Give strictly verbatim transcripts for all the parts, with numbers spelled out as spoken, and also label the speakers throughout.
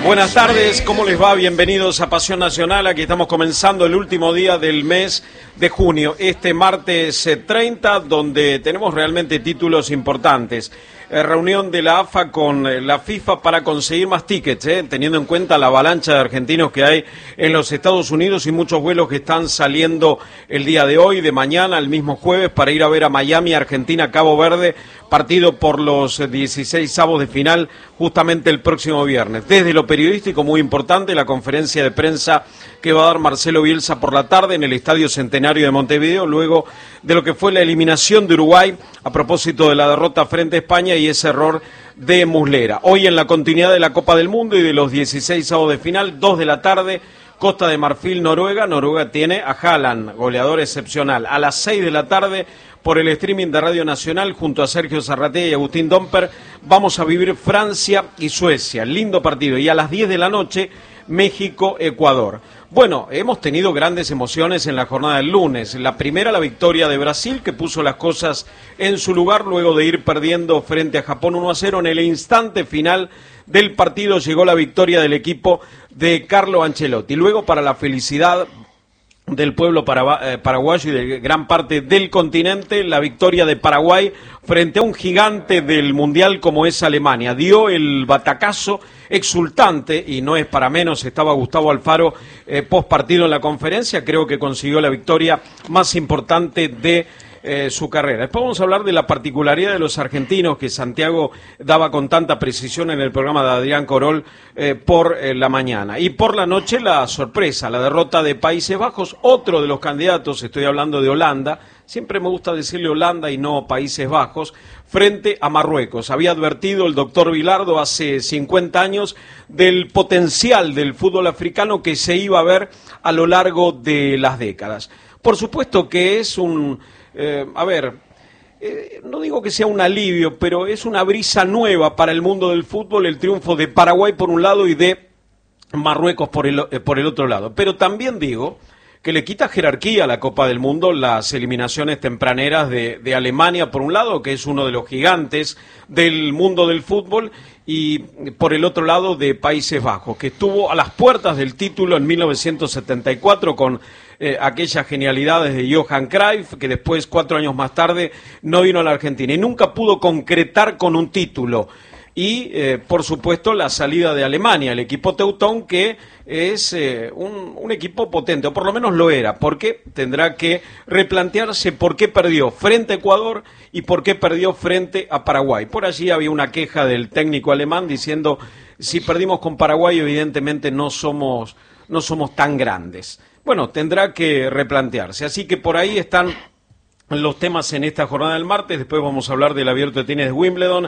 Speaker 1: Buenas tardes, ¿cómo les va? Bienvenidos a Pasión Nacional. Aquí estamos comenzando el último día del mes de junio, este martes treinta, donde tenemos realmente títulos importantes. Eh, reunión de la A F A con eh, la FIFA para conseguir más tickets, eh, teniendo en cuenta la avalancha de argentinos que hay en los Estados Unidos y muchos vuelos que están saliendo el día de hoy, de mañana, el mismo jueves, para ir a ver a Miami, Argentina, Cabo Verde, partido por los dieciséis avos de final, justamente el próximo viernes. Desde lo periodístico, muy importante, la conferencia de prensa que va a dar Marcelo Bielsa por la tarde en el Estadio Centenario de Montevideo, luego de lo que fue la eliminación de Uruguay a propósito de la derrota frente a España y ese error de Muslera. Hoy en la continuidad de la Copa del Mundo y de los dieciséis avos de final, dos de la tarde, Costa de Marfil, Noruega. Noruega tiene a Haaland, goleador excepcional. A las seis de la tarde, por el streaming de Radio Nacional, junto a Sergio Zarratea y Agustín Domper, vamos a vivir Francia y Suecia. Lindo partido. Y a las diez de la noche, México-Ecuador. Bueno, hemos tenido grandes emociones en la jornada del lunes. La primera, la victoria de Brasil, que puso las cosas en su lugar luego de ir perdiendo frente a Japón uno a cero. En el instante final del partido llegó la victoria del equipo de Carlo Ancelotti. Luego, para la felicidad del pueblo paraguayo y de gran parte del continente, la victoria de Paraguay frente a un gigante del Mundial como es Alemania. Dio el batacazo exultante, y no es para menos, estaba Gustavo Alfaro eh, post partido en la conferencia, creo que consiguió la victoria más importante de Eh, su carrera. Después vamos a hablar de la particularidad de los argentinos que Santiago daba con tanta precisión en el programa de Adrián Corol eh, por eh, la mañana. Y por la noche la sorpresa, la derrota de Países Bajos, otro de los candidatos, estoy hablando de Holanda, siempre me gusta decirle Holanda y no Países Bajos, frente a Marruecos. Había advertido el doctor Vilardo hace cincuenta años del potencial del fútbol africano que se iba a ver a lo largo de las décadas. Por supuesto que es un Eh, a ver, eh, no digo que sea un alivio, pero es una brisa nueva para el mundo del fútbol el triunfo de Paraguay por un lado y de Marruecos por el, eh, por el otro lado. Pero también digo que le quita jerarquía a la Copa del Mundo las eliminaciones tempraneras de, de Alemania por un lado, que es uno de los gigantes del mundo del fútbol, y por el otro lado de Países Bajos, que estuvo a las puertas del título en mil novecientos setenta y cuatro con eh, aquellas genialidades de Johan Cruyff, que después, cuatro años más tarde, no vino a la Argentina y nunca pudo concretar con un título. Y, eh, por supuesto, la salida de Alemania, el equipo teutón, que es eh, un, un equipo potente, o por lo menos lo era, porque tendrá que replantearse por qué perdió frente a Ecuador y por qué perdió frente a Paraguay. Por allí había una queja del técnico alemán diciendo, si perdimos con Paraguay, evidentemente no somos, no somos tan grandes. Bueno, tendrá que replantearse, así que por ahí están los temas en esta jornada del martes. Después vamos a hablar del Abierto de Tenis de Wimbledon,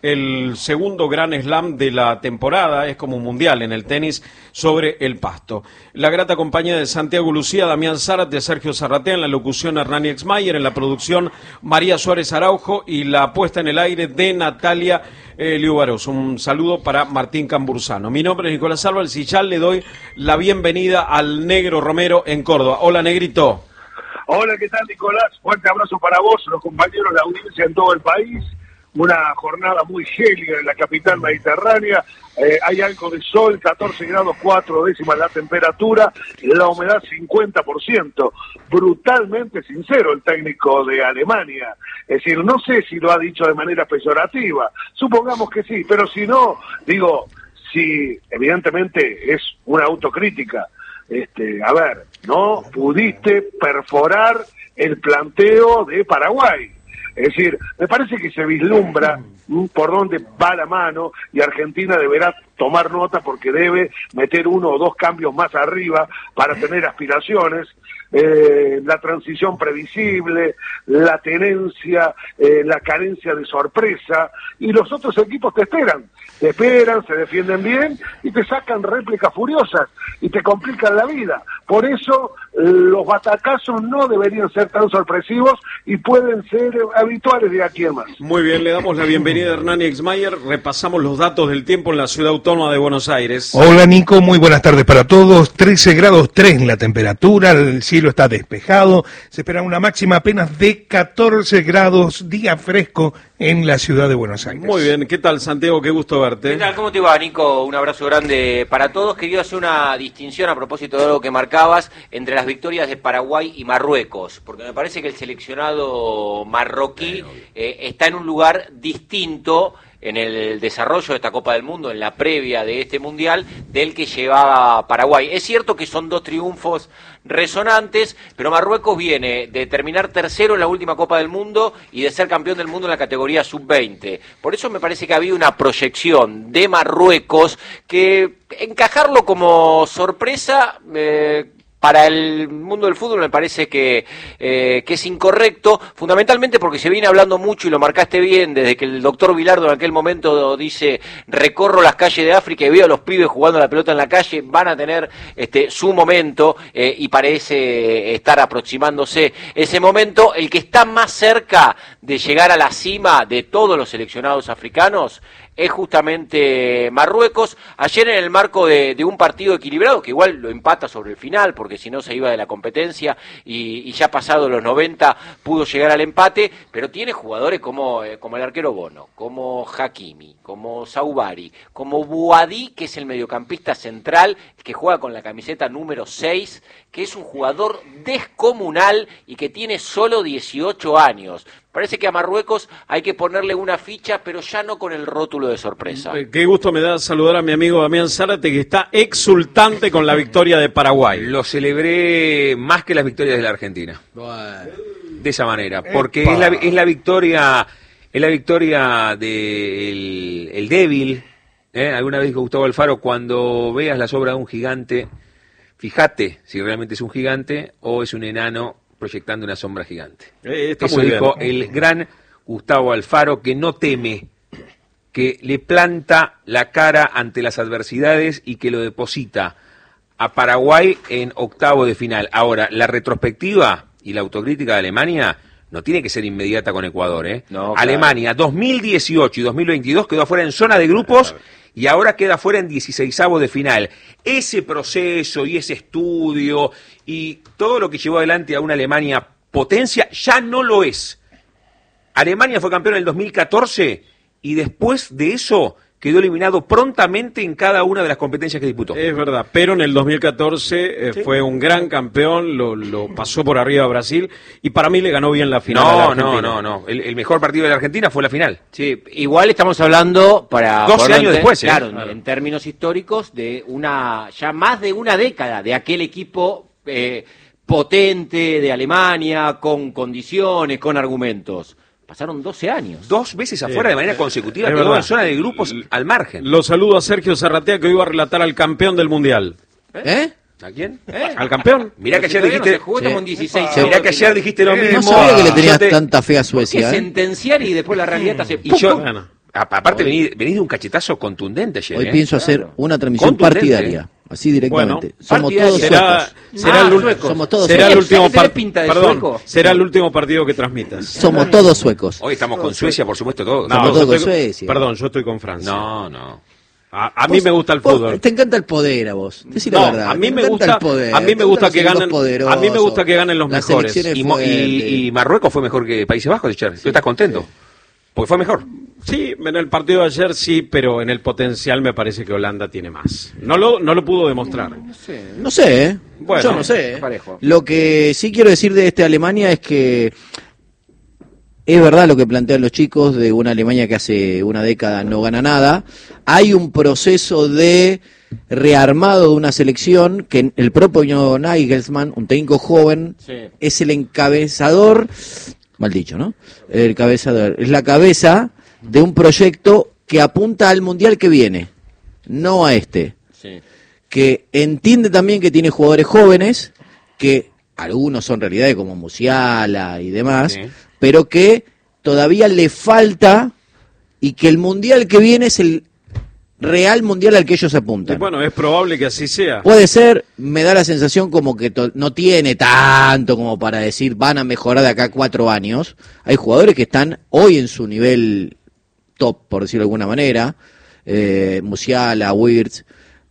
Speaker 1: el segundo gran slam de la temporada, es como un mundial en el tenis sobre el pasto. La grata compañía de Santiago Lucía, Damián Zárate, Sergio Zarratea, en la locución Hernán Exmayer, en la producción María Suárez Araujo y la puesta en el aire de Natalia eh, Liubaros. Un saludo para Martín Cambursano. Mi nombre es Nicolás Álvarez y ya le doy la bienvenida al Negro Romero en Córdoba. Hola, Negrito.
Speaker 2: Hola, ¿qué tal, Nicolás? Fuerte abrazo para vos, los compañeros, la audiencia en todo el país. Una jornada muy gélida en la capital mediterránea. Eh, hay algo de sol, catorce grados cuatro décimas la temperatura, la humedad cincuenta por ciento. Brutalmente sincero el técnico de Alemania. Es decir, no sé si lo ha dicho de manera peyorativa. Supongamos que sí, pero si no, digo, si evidentemente es una autocrítica. Este, a ver, no pudiste perforar el planteo de Paraguay. Es decir, me parece que se vislumbra ¿m? por dónde va la mano y Argentina deberá tomar nota porque debe meter uno o dos cambios más arriba para tener aspiraciones. Eh, la transición previsible, la tenencia, eh, la carencia de sorpresa, y los otros equipos te esperan, te esperan, se defienden bien y te sacan réplicas furiosas y te complican la vida. Por eso los batacazos no deberían ser tan sorpresivos y pueden ser habituales de aquí a más.
Speaker 1: Muy bien, le damos la bienvenida a Hernán Exmayer. Repasamos los datos del tiempo en la ciudad autónoma de Buenos Aires.
Speaker 3: Hola Nico, muy buenas tardes para todos. trece grados tres la temperatura, el cielo está despejado. Se espera una máxima apenas de catorce grados, día fresco en la ciudad de Buenos Aires.
Speaker 1: Muy bien, ¿qué tal Santiago? Qué gusto verte.
Speaker 4: ¿Qué tal? ¿Cómo te va, Nico? Un abrazo grande para todos. Quería hacer una distinción a propósito de algo que marcabas entre las victorias de Paraguay y Marruecos, porque me parece que el seleccionado marroquí eh, está en un lugar distinto en el desarrollo de esta Copa del Mundo, en la previa de este Mundial, del que llevaba Paraguay. Es cierto que son dos triunfos resonantes, pero Marruecos viene de terminar tercero en la última Copa del Mundo y de ser campeón del mundo en la categoría sub veinte. Por eso me parece que ha habido una proyección de Marruecos que encajarlo como sorpresa... Eh, Para el mundo del fútbol me parece que, eh, que es incorrecto, fundamentalmente porque se viene hablando mucho, y lo marcaste bien, desde que el doctor Bilardo en aquel momento dice, recorro las calles de África y veo a los pibes jugando la pelota en la calle, van a tener este, su momento, eh, y parece estar aproximándose ese momento. El que está más cerca de llegar a la cima de todos los seleccionados africanos es justamente Marruecos. Ayer, en el marco de, de un partido equilibrado, que igual lo empata sobre el final, porque si no se iba de la competencia, y, y ya pasado los noventa pudo llegar al empate, pero tiene jugadores como, eh, como el arquero Bono, como Hakimi, como Saubari, como Bouadi, que es el mediocampista central, que juega con la camiseta número seis, que es un jugador descomunal y que tiene solo dieciocho años. Parece que a Marruecos hay que ponerle una ficha, pero ya no con el rótulo de sorpresa.
Speaker 1: Qué gusto me da saludar a mi amigo Damián Zárate, que está exultante con la victoria de Paraguay.
Speaker 5: Lo celebré más que las victorias de la Argentina. Bueno. De esa manera, porque es la, es la victoria, es la victoria del el débil. ¿eh? Alguna vez dijo Gustavo Alfaro, cuando veas la obra de un gigante, fíjate si realmente es un gigante o es un enano proyectando una sombra gigante.
Speaker 1: Eh, está
Speaker 5: Eso
Speaker 1: muy
Speaker 5: dijo
Speaker 1: bien.
Speaker 5: el gran Gustavo Alfaro, que no teme, que le planta la cara ante las adversidades y que lo deposita a Paraguay en octavo de final. Ahora, la retrospectiva y la autocrítica de Alemania no tiene que ser inmediata con Ecuador. ¿eh?
Speaker 4: No, claro.
Speaker 5: Alemania dos mil dieciocho y dos mil veintidós quedó afuera en zona de grupos y ahora queda fuera en dieciseisavos de final. Ese proceso y ese estudio y todo lo que llevó adelante a una Alemania potencia ya no lo es. Alemania fue campeón en el dos mil catorce y después de eso quedó eliminado prontamente en cada una de las competencias que disputó.
Speaker 1: Es verdad, pero en el dos mil catorce eh,
Speaker 5: Sí.
Speaker 1: fue un gran campeón, lo, lo pasó por arriba a Brasil y para mí le ganó bien la final a la
Speaker 5: No,
Speaker 1: Argentina.
Speaker 5: no, no, no. El, el mejor partido de la Argentina fue la final.
Speaker 4: Sí, igual estamos hablando para
Speaker 5: doce
Speaker 4: ponerlo
Speaker 5: años
Speaker 4: en-
Speaker 5: después, ¿eh?
Speaker 4: claro,
Speaker 5: Claro.
Speaker 4: en términos históricos de una ya más de una década de aquel equipo eh, potente de Alemania, con condiciones, con argumentos. Pasaron doce años.
Speaker 5: Dos veces afuera de manera consecutiva,
Speaker 1: Es
Speaker 5: quedó
Speaker 1: verdad.
Speaker 5: en zona de grupos al margen.
Speaker 1: Lo saludo a Sergio Zarratea, que hoy va a relatar al campeón del Mundial.
Speaker 6: ¿Eh?
Speaker 5: ¿A quién?
Speaker 1: ¿Al campeón?
Speaker 5: Mirá que
Speaker 4: Si
Speaker 5: ayer
Speaker 4: todavía no
Speaker 5: dijiste,
Speaker 4: se jugó, estamos en dieciséis.
Speaker 6: Sí.
Speaker 5: mirá que ayer dijiste lo mismo.
Speaker 6: No sabía que le tenías
Speaker 5: Yo te-
Speaker 6: tanta fe a
Speaker 4: Que
Speaker 6: Suecia, ¿eh?
Speaker 4: sentenciar y después la realidad te hace...
Speaker 5: Y yo,
Speaker 1: Bueno.
Speaker 5: a- aparte venís, venís de un cachetazo contundente ayer.
Speaker 6: Hoy
Speaker 5: ¿eh?
Speaker 6: pienso hacer
Speaker 4: Claro.
Speaker 6: una transmisión
Speaker 5: Contundente,
Speaker 6: partidaria, así directamente.
Speaker 1: Bueno,
Speaker 6: Somos
Speaker 4: partidaria.
Speaker 6: todos
Speaker 1: Será,
Speaker 6: suecos.
Speaker 1: será
Speaker 4: Ah,
Speaker 1: el, ul-
Speaker 4: suecos.
Speaker 6: Somos todos
Speaker 1: será el
Speaker 6: suecos.
Speaker 1: último
Speaker 4: ¿Sabes que tenés
Speaker 1: par-
Speaker 4: pinta de
Speaker 1: perdón,
Speaker 4: sueco?
Speaker 1: será el último partido que transmitas.
Speaker 6: Somos todos suecos.
Speaker 5: Hoy estamos con Suecia, por supuesto, todos.
Speaker 1: No,
Speaker 6: Somos
Speaker 1: yo
Speaker 6: todos
Speaker 1: estoy-
Speaker 6: con Suecia.
Speaker 1: Perdón, yo estoy con Francia.
Speaker 5: No, no.
Speaker 1: A, a mí me gusta el
Speaker 6: Vos-
Speaker 1: fútbol.
Speaker 6: Te encanta el poder a vos. Decí la
Speaker 1: No,
Speaker 6: verdad.
Speaker 1: a mí
Speaker 6: Te
Speaker 1: me
Speaker 6: encanta
Speaker 1: gusta,
Speaker 6: el poder.
Speaker 1: a mí me
Speaker 6: Te
Speaker 1: gusta
Speaker 6: gustan
Speaker 1: que
Speaker 6: los
Speaker 1: ganen,
Speaker 6: poderosos,
Speaker 1: a mí me gusta que ganen los
Speaker 6: las
Speaker 1: mejores.
Speaker 6: selecciones
Speaker 5: Y, Mo- y-
Speaker 6: fuertes.
Speaker 5: y Marruecos fue mejor que Países Bajos ayer. ¿Tú estás contento? Porque fue mejor.
Speaker 1: Sí, en el partido de ayer sí, pero en el potencial me parece que Holanda tiene más. No lo, no lo pudo demostrar.
Speaker 6: No sé, ¿eh?
Speaker 1: Bueno,
Speaker 6: Yo no sé. ¿eh?
Speaker 4: parejo.
Speaker 6: Lo que sí quiero decir de este Alemania es que es verdad lo que plantean los chicos de una Alemania que hace una década no gana nada. Hay un proceso de rearmado de una selección que el propio Nagelsmann, un técnico joven,
Speaker 4: Sí.
Speaker 6: es el encabezador, mal dicho, ¿no? El cabezador, es la cabeza de un proyecto que apunta al mundial que viene, no a este.
Speaker 4: Sí.
Speaker 6: Que entiende también que tiene jugadores jóvenes, que algunos son realidades como Musiala y demás,
Speaker 5: Sí.
Speaker 6: pero que todavía le falta y que el mundial que viene es el real mundial al que ellos apuntan.
Speaker 1: Y bueno, es probable que así sea.
Speaker 6: Puede ser, me da la sensación como que to- no tiene tanto como para decir van a mejorar de acá a cuatro años. Hay jugadores que están hoy en su nivel top, por decirlo de alguna manera, eh, Musiala, Wirtz,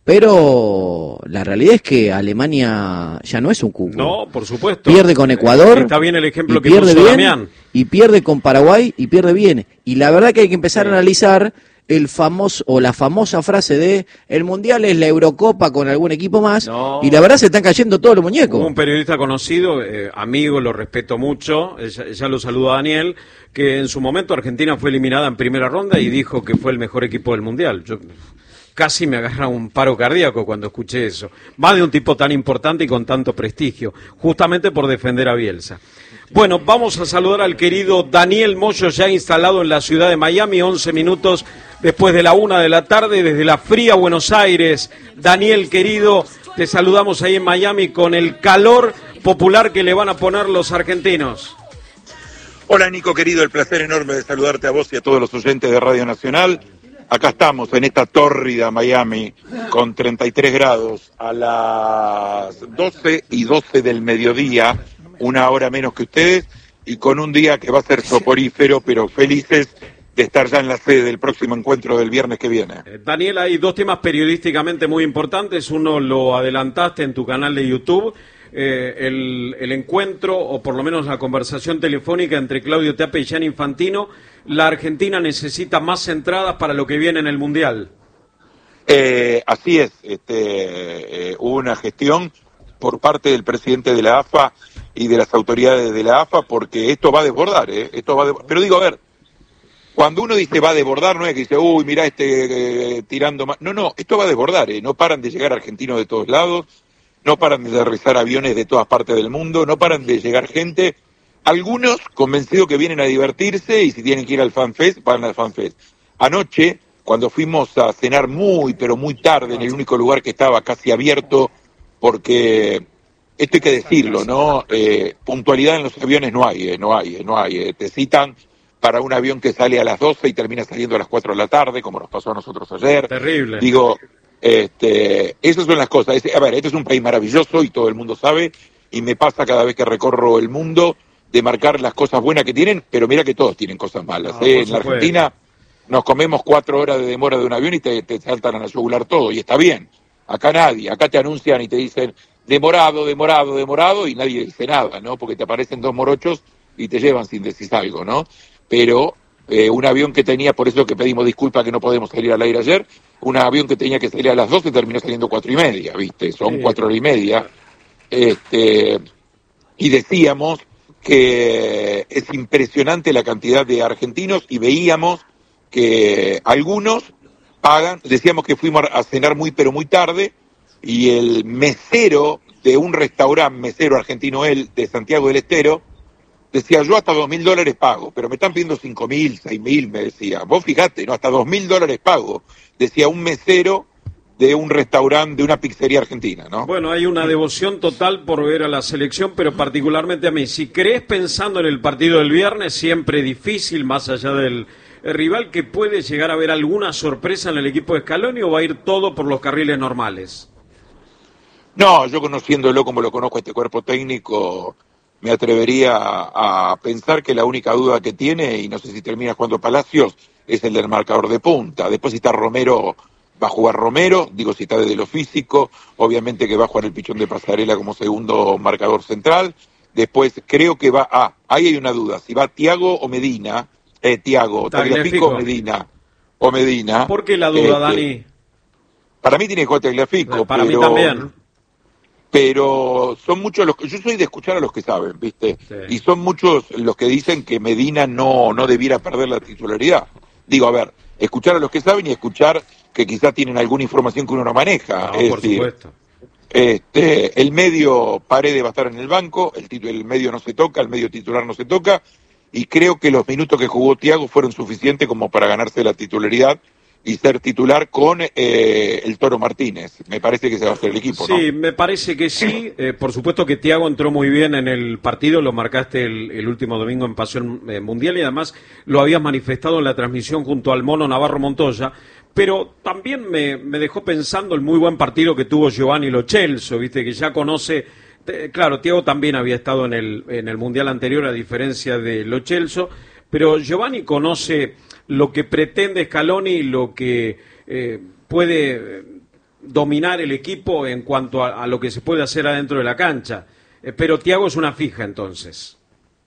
Speaker 6: pero la realidad es que Alemania ya no es un cuco.
Speaker 1: No, por supuesto.
Speaker 6: Pierde con Ecuador.
Speaker 1: Está bien el ejemplo
Speaker 6: y
Speaker 1: que
Speaker 6: pierde
Speaker 1: puso
Speaker 6: bien,
Speaker 1: Damián.
Speaker 6: y pierde con Paraguay y pierde bien. Y la verdad que hay que empezar a analizar el famoso o la famosa frase de el mundial es la Eurocopa con algún equipo más,
Speaker 1: No.
Speaker 6: y la verdad se están cayendo todos los muñecos.
Speaker 1: Hubo un periodista conocido, eh, amigo, lo respeto mucho, eh, ya, ya lo saludo a Daniel, que en su momento Argentina fue eliminada en primera ronda y dijo que fue el mejor equipo del mundial. Yo casi me agarra un paro cardíaco cuando escuché eso. Más de un tipo tan importante y con tanto prestigio, justamente por defender a Bielsa. Bueno, vamos a saludar al querido Daniel Moyo, ya instalado en la ciudad de Miami, once minutos después de la una de la tarde, desde la fría Buenos Aires. Daniel, querido, te saludamos ahí en Miami con el calor popular que le van a poner los argentinos.
Speaker 7: Hola Nico, querido, el placer enorme de saludarte a vos y a todos los oyentes de Radio Nacional. Acá estamos en esta tórrida Miami con treinta y tres grados a las doce y doce del mediodía, una hora menos que ustedes, y con un día que va a ser soporífero, pero felices de estar ya en la sede del próximo encuentro del viernes que viene.
Speaker 1: Eh, Daniel, hay dos temas periodísticamente muy importantes. Uno lo adelantaste en tu canal de YouTube, eh, el, el encuentro, o por lo menos la conversación telefónica entre Claudio Teape y Gianni Infantino. La Argentina necesita más entradas para lo que viene en el Mundial.
Speaker 7: Eh, así es, este, eh, hubo una gestión por parte del presidente de la A F A y de las autoridades de la A F A, porque esto va a desbordar, ¿eh? Esto va a desbordar. Pero digo, a ver, cuando uno dice va a desbordar, no es que dice, uy, mirá este eh, tirando más. No, no, esto va a desbordar, ¿eh? No paran de llegar argentinos de todos lados, no paran de aterrizar aviones de todas partes del mundo, no paran de llegar gente. Algunos convencidos que vienen a divertirse y si tienen que ir al FanFest, van al FanFest. Anoche, cuando fuimos a cenar muy, pero muy tarde, en el único lugar que estaba casi abierto, porque esto hay que decirlo, ¿no? Eh, puntualidad en los aviones no hay, eh, no hay, eh, no hay. Eh. Te citan para un avión que sale a las doce y termina saliendo a las cuatro de la tarde, como nos pasó a nosotros ayer.
Speaker 1: Terrible.
Speaker 7: Digo, este, esas son las cosas. Es, a ver, este es un país maravilloso y todo el mundo sabe, y me pasa cada vez que recorro el mundo de marcar las cosas buenas que tienen, pero mira que todos tienen cosas malas.
Speaker 1: No,
Speaker 7: ¿eh? En la
Speaker 1: supuesto.
Speaker 7: Argentina nos comemos cuatro horas de demora de un avión y te, te saltan a la yugular todo, y está bien. Acá nadie, acá te anuncian y te dicen demorado, demorado, demorado, y nadie dice nada, ¿no? Porque te aparecen dos morochos y te llevan sin decir algo, ¿no? Pero eh, un avión que tenía, por eso que pedimos disculpas que no podemos salir al aire ayer, un avión que tenía que salir a las doce terminó saliendo cuatro y media, ¿viste? Son
Speaker 1: Sí.
Speaker 7: cuatro horas y media. Este, y decíamos que es impresionante la cantidad de argentinos y veíamos que algunos pagan, decíamos que fuimos a cenar muy pero muy tarde y el mesero de un restaurante, mesero argentino él, de Santiago del Estero, decía yo hasta dos mil dólares pago, pero me están pidiendo cinco mil, seis mil, me decía. Vos fijate, no, hasta dos mil dólares pago, decía un mesero de un restaurante, de una pizzería argentina, ¿no?
Speaker 1: Bueno, hay una devoción total por ver a la selección, pero particularmente a mí. Si crees pensando en el partido del viernes, siempre difícil, más allá del el rival, que puede llegar a haber alguna sorpresa en el equipo de Scaloni, o va a ir todo por los carriles normales.
Speaker 7: No, yo conociéndolo como lo conozco a este cuerpo técnico, me atrevería a, a pensar que la única duda que tiene, y no sé si termina jugando Palacios, es el del marcador de punta. Después si está Romero, va a jugar Romero, digo si está desde lo físico, obviamente que va a jugar el Pichón de Pasarela como segundo marcador central. Después creo que va, ah, ahí hay una duda, si va Thiago o Medina, eh, Thiago, Tagliafico o Medina, o Medina.
Speaker 1: ¿Por qué la duda,
Speaker 7: este,
Speaker 1: Dani?
Speaker 7: Para mí tiene que jugar Tagliafico,
Speaker 1: Para
Speaker 7: pero...
Speaker 1: mí también.
Speaker 7: Pero son muchos los que, yo soy de escuchar a los que saben, ¿viste?
Speaker 1: Sí.
Speaker 7: Y son muchos los que dicen que Medina no, no debiera perder la titularidad. Digo, a ver, escuchar a los que saben y escuchar que quizás tienen alguna información que uno no maneja.
Speaker 1: No,
Speaker 7: es
Speaker 1: por
Speaker 7: decir,
Speaker 1: supuesto.
Speaker 7: Este, el medio Paredes va a estar en el banco, el, titu- el medio no se toca, el medio titular no se toca, y creo que los minutos que jugó Thiago fueron suficientes como para ganarse la titularidad y ser titular con eh, el Toro Martínez. Me parece que se va a hacer el equipo, ¿no?
Speaker 1: Sí, me parece que sí. Eh, por supuesto que Thiago entró muy bien en el partido, lo marcaste el, el último domingo en Pasión eh, Mundial, y además lo habías manifestado en la transmisión junto al Mono Navarro Montoya. pero también me, me dejó pensando el muy buen partido que tuvo Giovanni Lo Celso, viste, que ya conoce, eh, claro, Thiago también había estado en el, en el Mundial anterior a diferencia de Lo Celso, pero Giovanni conoce lo que pretende Scaloni y lo que eh, puede dominar el equipo en cuanto a, a lo que se puede hacer adentro de la cancha. Eh, pero Thiago es una fija entonces.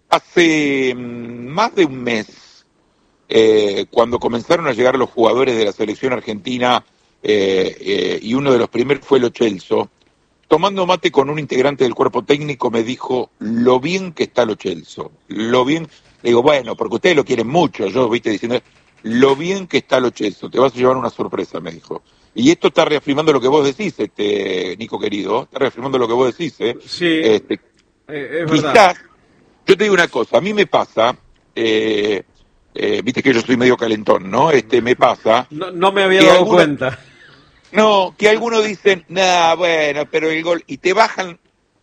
Speaker 7: Hace más de un mes, eh, cuando comenzaron a llegar los jugadores de la selección argentina, eh, eh, y uno de los primeros fue Lo Celso, tomando mate con un integrante del cuerpo técnico me dijo lo bien que está Lo Celso, lo bien, le digo, bueno, porque ustedes lo quieren mucho, yo, viste, diciendo, lo bien que está Lo Celso, te vas a llevar una sorpresa, me dijo. Y esto está reafirmando lo que vos decís, este Nico querido, está reafirmando lo que vos decís, ¿eh?
Speaker 1: Sí,
Speaker 7: este,
Speaker 1: eh, es
Speaker 7: quizás,
Speaker 1: verdad.
Speaker 7: Yo te digo una cosa, a mí me pasa, eh, eh, viste que yo soy medio calentón, ¿no? Este, me pasa...
Speaker 1: No, no me había dado
Speaker 7: alguno,
Speaker 1: cuenta.
Speaker 7: No, que algunos dicen, nah, bueno, pero el gol... Y te bajan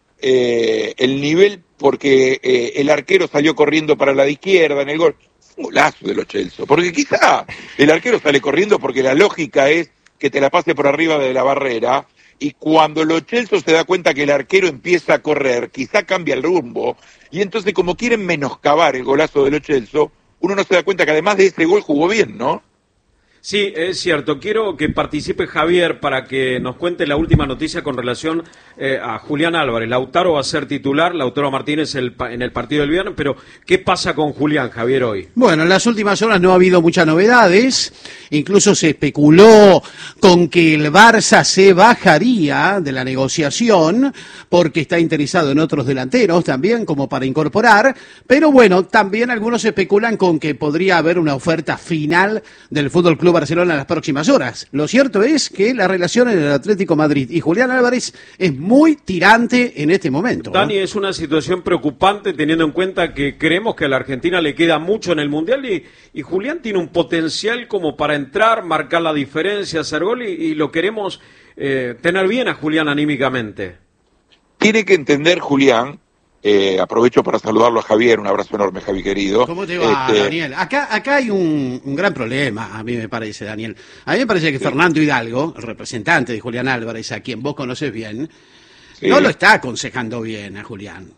Speaker 7: eh, el nivel porque eh, el arquero salió corriendo para la de izquierda en el gol. Es un golazo de Lo Celso, porque quizá el arquero sale corriendo porque la lógica es que te la pase por arriba de la barrera, y cuando Lo Celso se da cuenta que el arquero empieza a correr, quizá cambia el rumbo, y entonces como quieren menoscabar el golazo de Lo Celso, uno no se da cuenta que además de ese gol jugó bien, ¿no?
Speaker 1: Sí, es cierto. Quiero que participe Javier para que nos cuente la última noticia con relación eh, a Julián Álvarez. Lautaro va a ser titular, Lautaro Martínez el, en el partido del viernes, pero ¿qué pasa con Julián, Javier, hoy?
Speaker 8: Bueno, en las últimas horas no ha habido muchas novedades. Incluso se especuló con que el Barça se bajaría de la negociación porque está interesado en otros delanteros también como para incorporar. Pero bueno, también algunos especulan con que podría haber una oferta final del Fútbol Club Barcelona en las próximas horas. Lo cierto es que la relación entre el Atlético Madrid y Julián Álvarez es muy tirante en este momento.
Speaker 1: Dani, es una situación preocupante teniendo en cuenta que creemos que a la Argentina le queda mucho en el Mundial y, y Julián tiene un potencial como para entrar, marcar la diferencia, hacer gol y, y lo queremos eh, tener bien a Julián anímicamente.
Speaker 7: Tiene que entender, Julián, eh, aprovecho para saludarlo a Javier, un abrazo enorme, Javi querido.
Speaker 8: ¿Cómo te va,
Speaker 7: este...
Speaker 8: Daniel? Acá, acá hay un, un gran problema, a mí me parece, Daniel. A mí me parece que sí. Fernando Hidalgo, el representante de Julián Álvarez, a quien vos conoces bien, sí. no lo está aconsejando bien a Julián.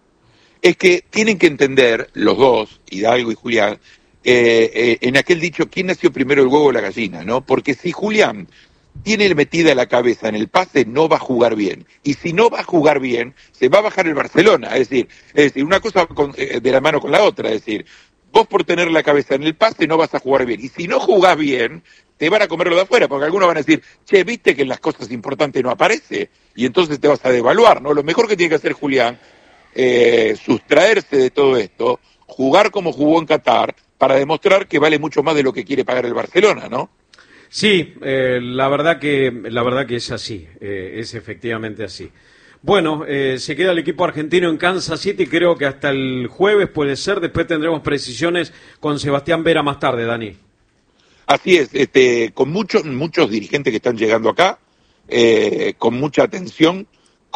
Speaker 7: Es que tienen que entender, los dos, Hidalgo y Julián, eh, eh, en aquel dicho, ¿quién nació primero, el huevo o la gallina? ¿No? Porque si Julián tiene metida la cabeza en el pase, no va a jugar bien. Y si no va a jugar bien, se va a bajar el Barcelona. Es decir, es decir una cosa con, eh, de la mano con la otra. Es decir, vos por tener la cabeza en el pase no vas a jugar bien. Y si no jugás bien, te van a comer lo de afuera, porque algunos van a decir, che, ¿viste que en las cosas importantes no aparece? Y entonces te vas a devaluar, ¿no? Lo mejor que tiene que hacer Julián, eh, sustraerse de todo esto, jugar como jugó en Qatar, para demostrar que vale mucho más de lo que quiere pagar el Barcelona, ¿no?
Speaker 1: Sí, eh, la verdad que la verdad que es así, eh, es efectivamente así. Bueno, eh, se queda el equipo argentino en Kansas City, creo que hasta el jueves puede ser, después tendremos precisiones con Sebastián Vera más tarde, Dani.
Speaker 7: Así es, este, con muchos muchos dirigentes que están llegando acá, eh, con mucha atención,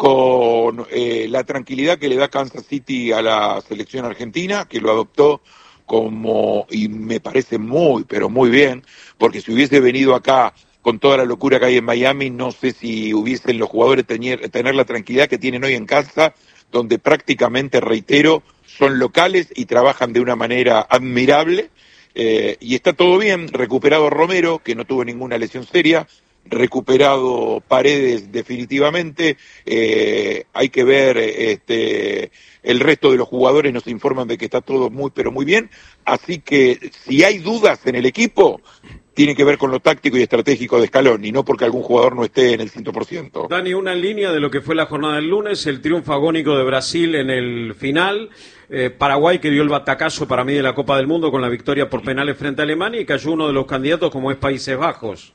Speaker 7: con eh, la tranquilidad que le da Kansas City a la selección argentina, que lo adoptó como, y me parece muy, pero muy bien, porque si hubiese venido acá con toda la locura que hay en Miami, no sé si hubiesen los jugadores tener, tener la tranquilidad que tienen hoy en casa, donde prácticamente, reitero, son locales y trabajan de una manera admirable, eh, y está todo bien, recuperado Romero, que no tuvo ninguna lesión seria, recuperado Paredes definitivamente, eh, hay que ver este el resto de los jugadores, nos informan de que está todo muy pero muy bien, así que si hay dudas en el equipo, tiene que ver con lo táctico y estratégico de Scaloni, no porque algún jugador no esté en el cien por ciento.
Speaker 1: Dani, una línea de lo que fue la jornada del lunes, el triunfo agónico de Brasil en el final, eh, Paraguay que dio el batacazo para mí de la Copa del Mundo con la victoria por penales frente a Alemania y cayó uno de los candidatos como es Países Bajos.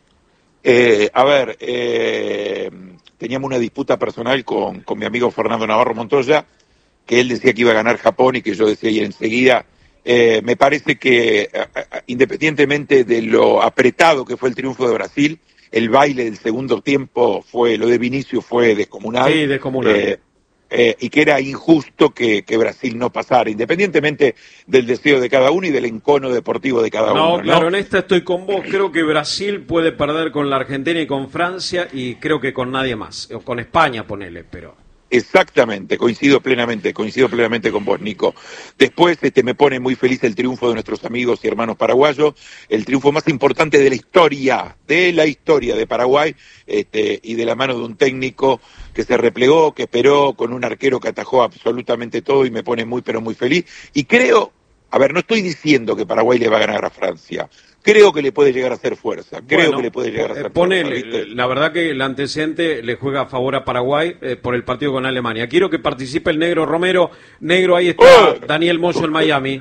Speaker 7: Eh, a ver, eh, teníamos una disputa personal con, con mi amigo Fernando Navarro Montoya, que él decía que iba a ganar Japón y que yo decía y enseguida, eh, me parece que independientemente de lo apretado que fue el triunfo de Brasil, el baile del segundo tiempo fue, lo de Vinicius fue descomunal.
Speaker 1: Sí, descomunal.
Speaker 7: Eh, eh, y que era injusto que, que Brasil no pasara, independientemente del deseo de cada uno y del encono deportivo de cada
Speaker 1: no,
Speaker 7: uno.
Speaker 1: Claro,
Speaker 7: ¿no?
Speaker 1: en esta estoy con vos. Creo que Brasil puede perder con la Argentina y con Francia, y creo que con nadie más, o con España, ponele, pero...
Speaker 7: Exactamente, coincido plenamente, coincido plenamente con vos, Nico. Después este, me pone muy feliz el triunfo de nuestros amigos y hermanos paraguayos, el triunfo más importante de la historia, de la historia de Paraguay, este, y de la mano de un técnico que se replegó, que esperó, con un arquero que atajó absolutamente todo, y me pone muy, pero muy feliz. Y creo, a ver, no estoy diciendo que Paraguay le va a ganar a Francia. Creo que le puede llegar a hacer fuerza, creo
Speaker 1: bueno,
Speaker 7: que le puede llegar a hacer
Speaker 1: pone,
Speaker 7: fuerza. ¿Viste?
Speaker 1: La verdad que el antecedente le juega a favor a Paraguay eh, por el partido con Alemania. Quiero que participe el Negro Romero. Negro, ahí está
Speaker 7: ¡Oh!
Speaker 1: Daniel Moyo en Miami.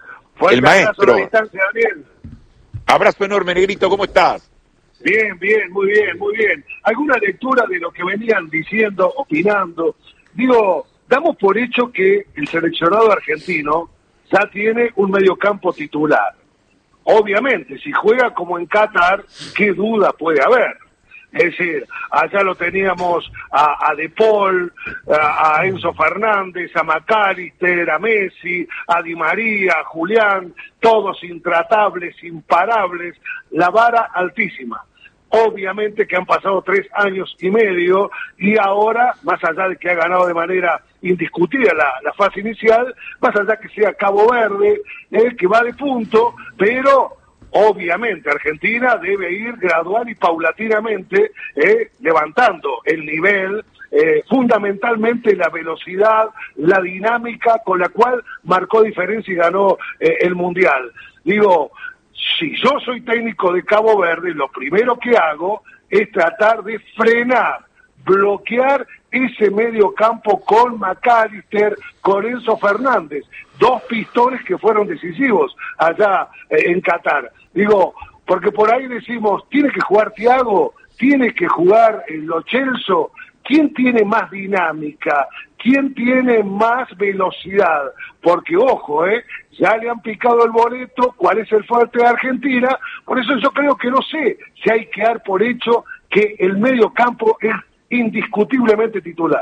Speaker 7: El maestro.
Speaker 2: Distancia, Daniel.
Speaker 7: Abrazo enorme, Negrito, ¿cómo estás?
Speaker 2: Bien, bien, muy bien, muy bien. ¿Alguna lectura de lo que venían diciendo, opinando? Digo, damos por hecho que el seleccionado argentino ya tiene un mediocampo titular. Obviamente, si juega como en Qatar, ¿qué duda puede haber? Es decir, allá lo teníamos a, a De Paul, a, a Enzo Fernández, a McAllister, a Messi, a Di María, a Julián, todos intratables, imparables, la vara altísima. Obviamente que han pasado tres años y medio y ahora, más allá de que ha ganado de manera indiscutida la, la fase inicial, más allá que sea Cabo Verde, eh, que va de punto, pero obviamente Argentina debe ir gradual y paulatinamente eh, levantando el nivel, eh, fundamentalmente la velocidad, la dinámica con la cual marcó diferencia y ganó eh, el Mundial. Digo, si yo soy técnico de Cabo Verde, lo primero que hago es tratar de frenar, bloquear ese medio campo con McAllister, con Enzo Fernández, dos pistones que fueron decisivos allá eh, en Qatar. Digo, porque por ahí decimos, tiene que jugar Thiago, tiene que jugar el Lo Celso. ¿Quién tiene más dinámica? ¿Quién tiene más velocidad? Porque, ojo, eh, ya le han picado el boleto, cuál es el fuerte de Argentina, por eso yo creo que no sé si hay que dar por hecho que el medio campo es indiscutiblemente titular.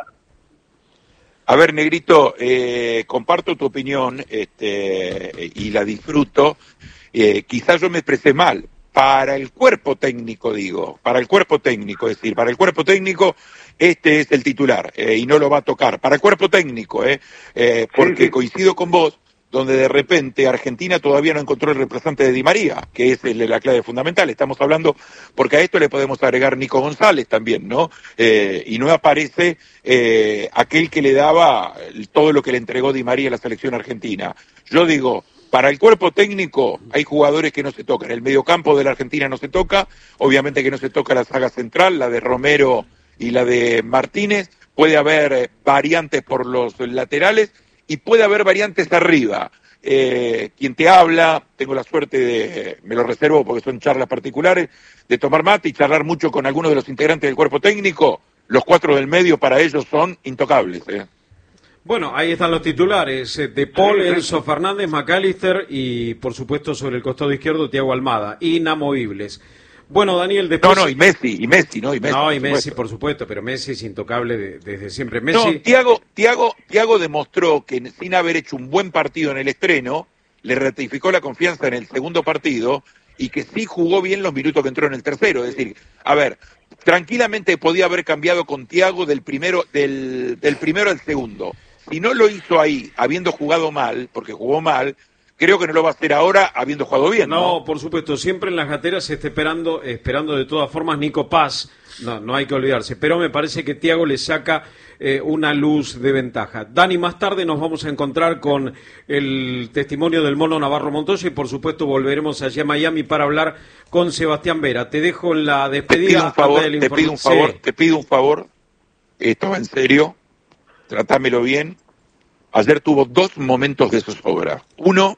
Speaker 7: A ver, Negrito, eh, comparto tu opinión este, y la disfruto. Eh, quizás yo me expresé mal. Para el cuerpo técnico, digo, para el cuerpo técnico, es decir, para el cuerpo técnico, este es el titular eh, y no lo va a tocar. Para el cuerpo técnico, eh, eh, porque sí, sí. Coincido con vos, donde de repente Argentina todavía no encontró el reemplazante de Di María, que es el, la clave fundamental. Estamos hablando, porque a esto le podemos agregar Nico González también, ¿no? Eh, y no aparece eh, aquel que le daba todo lo que le entregó Di María a la selección argentina. Yo digo, para el cuerpo técnico hay jugadores que no se tocan. El mediocampo de la Argentina no se toca, obviamente que no se toca la saga central, la de Romero y la de Martínez. Puede haber eh, variantes por los laterales y puede haber variantes arriba. Eh, quien te habla, tengo la suerte de, me lo reservo porque son charlas particulares, de tomar mate y charlar mucho con algunos de los integrantes del cuerpo técnico. Los cuatro del medio para ellos son intocables, ¿eh?
Speaker 1: Bueno, ahí están los titulares, De Paul, Enzo Fernández, McAllister y, por supuesto, sobre el costado izquierdo, Thiago Almada, inamovibles. Bueno, Daniel, después...
Speaker 7: No, no, y Messi, y Messi, ¿no? Y Messi,
Speaker 1: no, y
Speaker 7: por
Speaker 1: Messi,
Speaker 7: supuesto.
Speaker 1: por supuesto, pero Messi es intocable de, desde siempre. Messi...
Speaker 7: No, Thiago, Thiago, Thiago demostró que sin haber hecho un buen partido en el estreno, le ratificó la confianza en el segundo partido y que sí jugó bien los minutos que entró en el tercero. Es decir, a ver, tranquilamente podía haber cambiado con Thiago del primero, del, del primero al segundo. Si no lo hizo ahí, habiendo jugado mal, porque jugó mal, creo que no lo va a hacer ahora habiendo jugado bien, ¿no?
Speaker 1: No, por supuesto, siempre en las gateras se está esperando, esperando de todas formas Nico Paz, no, no hay que olvidarse, pero me parece que Thiago le saca eh, una luz de ventaja. Dani, más tarde nos vamos a encontrar con el testimonio del Mono Navarro Montoya y por supuesto volveremos allá a Miami para hablar con Sebastián Vera. Te dejo en la despedida.
Speaker 7: Te pido un favor,
Speaker 1: del
Speaker 7: te pido un favor,
Speaker 1: sí.
Speaker 7: te pido un favor, esto va en serio, tratámelo bien. Ayer tuvo dos momentos de zozobra. Uno,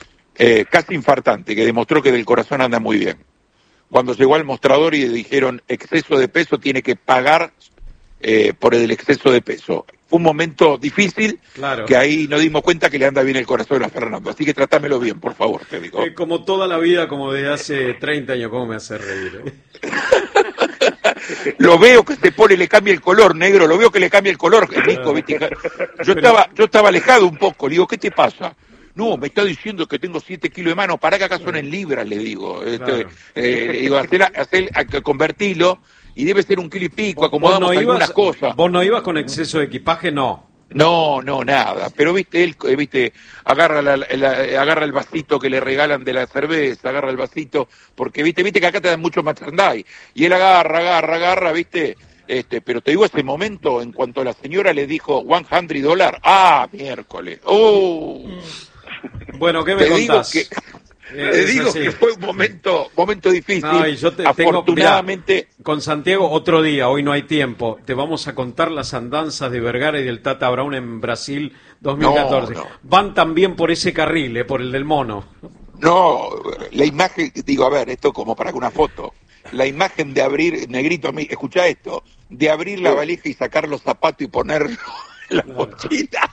Speaker 7: eh, casi infartante, que demostró que del corazón anda muy bien. Cuando llegó al mostrador y le dijeron exceso de peso, tiene que pagar eh, por el exceso de peso. Fue un momento difícil,
Speaker 1: claro,
Speaker 7: que ahí nos dimos cuenta que le anda bien el corazón a Fernando. Así que tratámelo bien, por favor, te digo.
Speaker 1: Eh, como toda la vida, como desde hace treinta años, ¿cómo me hace reír? ¿eh?
Speaker 7: lo veo que se pone, le cambia el color, negro, lo veo que le cambia el color, Nico, ¿viste? Yo estaba, yo estaba alejado un poco, le digo, ¿qué te pasa? No, me está diciendo que tengo siete kilos de mano, para que acá son en libras, le digo. Este,
Speaker 1: Claro.
Speaker 7: eh, le digo, hacer, hacer, a- convertirlo, y debe ser un kilo y pico,
Speaker 1: ¿Vos
Speaker 7: acomodamos
Speaker 1: no,
Speaker 7: algunas
Speaker 1: ibas,
Speaker 7: cosas.
Speaker 1: ¿Vos no ibas con exceso de equipaje? No.
Speaker 7: No, no, nada. Pero viste, él, eh, viste, agarra la, la- agarra el vasito que le regalan de la cerveza, agarra el vasito, porque viste, viste que acá te dan mucho merchandise. Y él agarra, agarra, agarra, viste. Este, pero te digo ese momento, en cuanto la señora le dijo cien dólares, ah, miércoles, oh.
Speaker 1: Bueno, ¿qué me
Speaker 7: Te digo
Speaker 1: contás?
Speaker 7: que,
Speaker 1: Eh,
Speaker 7: te
Speaker 1: es
Speaker 7: digo
Speaker 1: así.
Speaker 7: que fue un momento, momento difícil.
Speaker 1: No, y yo te tengo,
Speaker 7: Afortunadamente.
Speaker 1: mirá, con Santiago otro día, hoy no hay tiempo. Te vamos a contar las andanzas de Vergara y del Tata Brown en Brasil dos mil catorce.
Speaker 7: No, no.
Speaker 1: Van también por ese carril, eh, por el del mono.
Speaker 7: No, la imagen, digo, a ver, esto como para una foto. La imagen de abrir, negrito, a mí, escucha esto, de abrir la valija y sacar los zapatos y ponerlo en la mochila.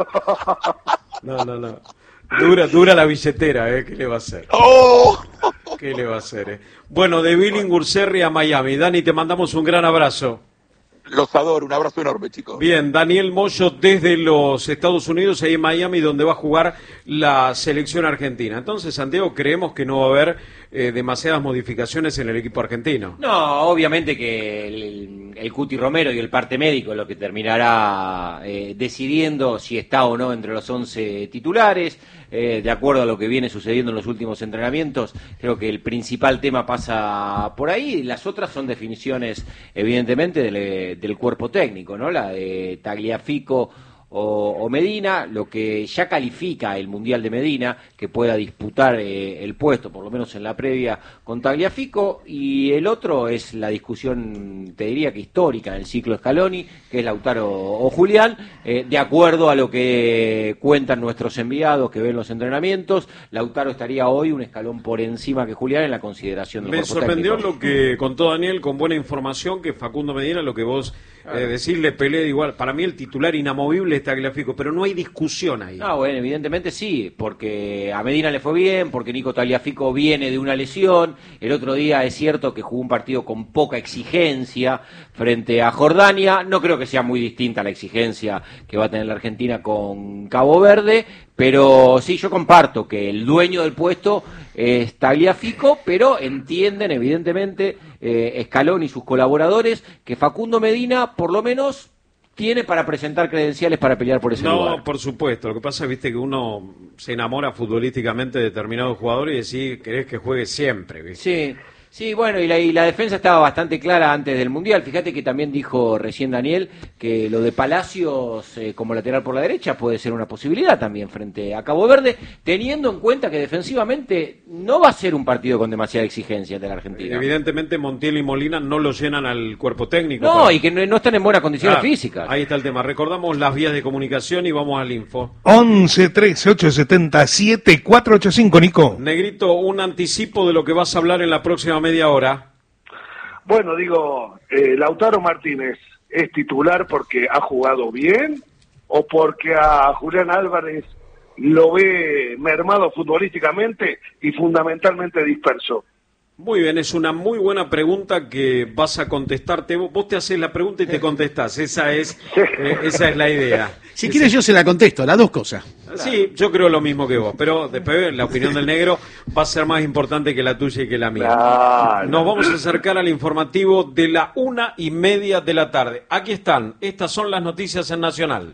Speaker 1: No, no, no. Dura, dura la billetera, ¿eh? ¿Qué le va a hacer?
Speaker 7: ¡Oh!
Speaker 1: ¿Qué le va a hacer, eh? Bueno, de Billinghurserri a Miami. Dani, te mandamos un gran abrazo.
Speaker 7: Los adoro, un abrazo enorme, chicos.
Speaker 1: Bien, Daniel Moyo desde los Estados Unidos, ahí en Miami, donde va a jugar la selección argentina. Entonces, Santiago, creemos que no va a haber eh, demasiadas modificaciones en el equipo argentino.
Speaker 4: No, obviamente que el, el Cuti Romero y el parte médico es lo que terminará eh, decidiendo si está o no entre los once titulares. Eh, de acuerdo a lo que viene sucediendo en los últimos entrenamientos, creo que el principal tema pasa por ahí. Las otras son definiciones, evidentemente, del, del cuerpo técnico, ¿no? La de Tagliafico o, o Medina, lo que ya califica el Mundial de Medina, que pueda disputar eh, el puesto, por lo menos en la previa, con Tagliafico, y el otro es la discusión, te diría que histórica, en el ciclo Scaloni, que es Lautaro o Julián, eh, de acuerdo a lo que cuentan nuestros enviados que ven los entrenamientos, Lautaro estaría hoy un escalón por encima que Julián en la consideración del
Speaker 1: Me
Speaker 4: cuerpo
Speaker 1: sorprendió
Speaker 4: técnico.
Speaker 1: lo que contó Daniel con buena información, que Facundo Medina, lo que vos eh, decís, le pelea igual. Para mí el titular inamovible es Tagliafico, pero no hay discusión ahí.
Speaker 4: Ah, bueno, evidentemente sí, porque a Medina le fue bien, porque Nico Tagliafico viene de una lesión. El otro día es cierto que jugó un partido con poca exigencia frente a Jordania. No creo que sea muy distinta la exigencia que va a tener la Argentina con Cabo Verde, pero sí, yo comparto que el dueño del puesto es Tagliafico, pero entienden evidentemente eh, Scaloni y sus colaboradores que Facundo Medina por lo menos tiene para presentar credenciales para pelear por ese
Speaker 1: No,
Speaker 4: lugar.
Speaker 1: por supuesto. Lo que pasa es, viste, que uno se enamora futbolísticamente de determinados jugadores y decís, querés que juegue siempre, ¿viste?
Speaker 4: Sí, sí, bueno, y la, y la defensa estaba bastante clara antes del Mundial. Fíjate que también dijo recién Daniel que lo de Palacios eh, como lateral por la derecha puede ser una posibilidad también frente a Cabo Verde, teniendo en cuenta que defensivamente no va a ser un partido con demasiada exigencia de la Argentina.
Speaker 1: Evidentemente Montiel y Molina no lo llenan al cuerpo técnico.
Speaker 4: No,
Speaker 1: para-
Speaker 4: y que no, no están en buenas condiciones
Speaker 1: Ah,
Speaker 4: físicas.
Speaker 1: Ahí está el tema. Recordamos las vías de comunicación y vamos al info.
Speaker 3: once trece ocho setenta siete cuatro ocho cinco, Nico.
Speaker 1: Negrito, un anticipo de lo que vas a hablar en la próxima media hora.
Speaker 2: Bueno, digo, eh, Lautaro Martínez es titular porque ha jugado bien o porque a Julián Álvarez lo ve mermado futbolísticamente y fundamentalmente disperso.
Speaker 1: Muy bien, es una muy buena pregunta que vas a contestarte. Vos, vos te haces la pregunta y te contestás. Esa es, eh, esa es la idea.
Speaker 8: Si
Speaker 1: Esa-
Speaker 8: quieres yo se la contesto, las dos cosas.
Speaker 1: Sí, yo creo lo mismo que vos, pero después la opinión del negro va a ser más importante que la tuya y que la mía.
Speaker 2: Claro.
Speaker 1: Nos vamos a acercar al informativo de la una y media de la tarde. Aquí están, estas son las noticias en Nacional.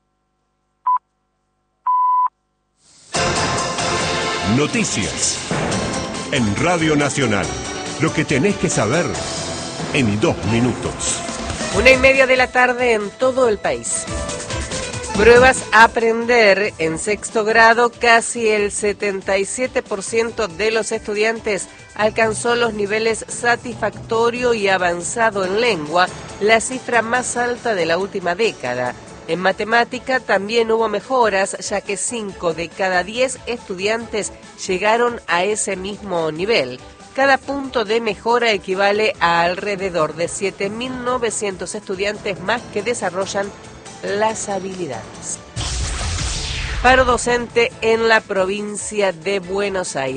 Speaker 9: Noticias en Radio Nacional. Lo que tenés que saber en dos minutos.
Speaker 10: Una y media de la tarde en todo el país. Pruebas a aprender en sexto grado, casi el setenta y siete por ciento de los estudiantes alcanzó los niveles satisfactorio y avanzado en lengua, la cifra más alta de la última década. En matemática también hubo mejoras, ya que cinco de cada diez estudiantes llegaron a ese mismo nivel. Cada punto de mejora equivale a alrededor de siete mil novecientos estudiantes más que desarrollan las habilidades. Paro docente en la provincia de Buenos Aires.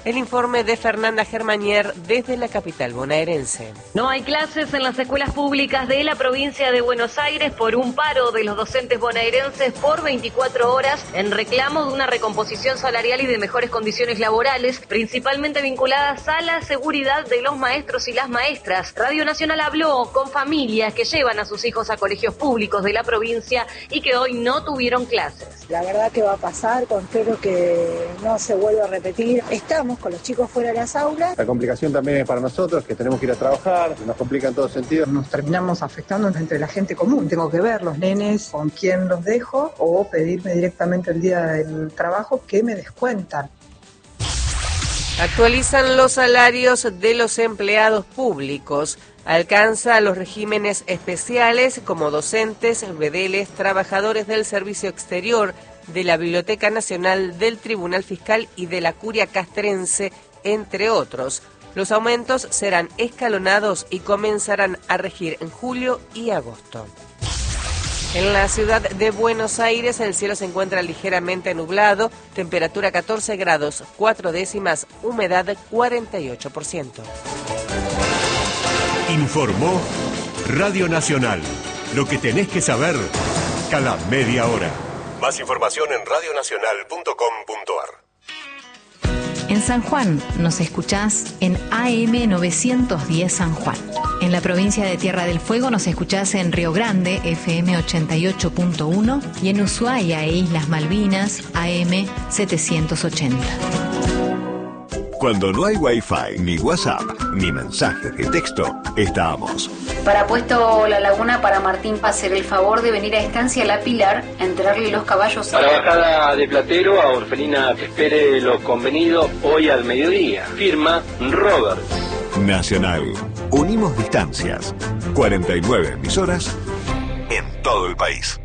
Speaker 10: El informe de Fernanda Germanier desde la capital bonaerense.
Speaker 11: No hay clases en las escuelas públicas de la provincia de Buenos Aires por un paro de los docentes bonaerenses por veinticuatro horas en reclamo de una recomposición salarial y de mejores condiciones laborales, principalmente vinculadas a la seguridad de los maestros y las maestras. Radio Nacional habló con familias que llevan a sus hijos a colegios públicos de la provincia y que hoy no tuvieron clases.
Speaker 12: La verdad que va a pasar, espero que no se vuelva a repetir. Estamos con los chicos fuera de las aulas.
Speaker 13: La complicación también es para nosotros, que tenemos que ir a trabajar, nos complica en todos sentidos.
Speaker 14: Nos terminamos afectando entre la gente común. Tengo que ver los nenes con quién los dejo o pedirme directamente el día del trabajo que me descuentan.
Speaker 10: Actualizan los salarios de los empleados públicos. Alcanza los regímenes especiales como docentes, bedeles, trabajadores del servicio exterior, de la Biblioteca Nacional, del Tribunal Fiscal y de la Curia Castrense, entre otros. Los aumentos serán escalonados y comenzarán a regir en julio y agosto. En la ciudad de Buenos Aires el cielo se encuentra ligeramente nublado, temperatura catorce grados, cuatro décimas, humedad cuarenta y ocho por ciento.
Speaker 9: Informó Radio Nacional. Lo que tenés que saber cada media hora. Más información en radio nacional punto com punto a r.
Speaker 15: En San Juan nos escuchás en A M novecientos diez San Juan. En la provincia de Tierra del Fuego nos escuchás en Río Grande, F M ochenta y ocho punto uno, y en Ushuaia e Islas Malvinas, A M setecientos ochenta.
Speaker 16: Cuando no hay Wi-Fi, ni WhatsApp, ni mensajes de texto, estamos.
Speaker 17: Para Puesto La Laguna, para Martín Pacer, el favor de venir a Estancia La Pilar a enterrarle los caballos.
Speaker 18: Para Bajada de Platero, a Orfelina que espere lo convenido hoy al mediodía. Firma Robert.
Speaker 16: Nacional. Unimos distancias. cuarenta y nueve emisoras en todo el país.